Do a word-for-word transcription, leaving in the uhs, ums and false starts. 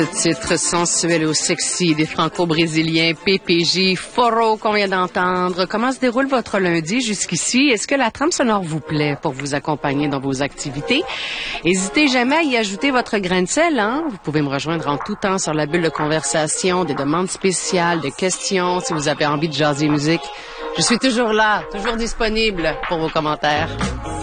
Le titre sensuel ou sexy des franco-brésiliens P P J, Foro qu'on vient d'entendre. Comment se déroule votre lundi jusqu'ici? Est-ce que la trame sonore vous plaît pour vous accompagner dans vos activités? N'hésitez jamais à y ajouter votre grain de sel, hein? Vous pouvez me rejoindre en tout temps sur la bulle de conversation, des demandes spéciales, de questions, si vous avez envie de jaser musique. Je suis toujours là, toujours disponible pour vos commentaires.